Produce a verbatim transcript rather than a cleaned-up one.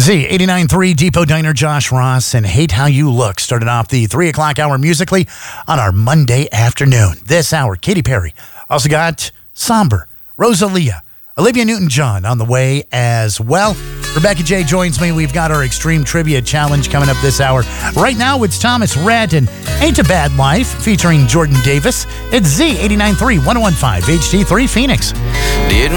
Z eighty-nine point three Depot Diner, Josh Ross, and Hate How You Look started off the three o'clock hour musically on our Monday afternoon. This hour, Katy Perry. Also got Somber, Rosalia, Olivia Newton-John on the way as well. Rebecca J joins me. We've got our Extreme Trivia Challenge coming up this hour. Right now, it's Thomas Rhett and Ain't a Bad Life featuring Jordan Davis. It's Z eighty-nine point three, one oh one point five H D three Phoenix.